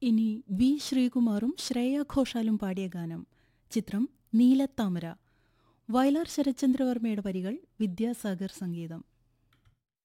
ഇനി വി ശ്രീകുമാറും ശ്രേയ ഘോഷാലും പാടിയ ഗാനം. ചിത്രം നീലത്താമര. വയലാർ ശരത്ചന്ദ്രവർമ്മയുടെ വരികൾ, വിദ്യാസാഗർ സംഗീതം.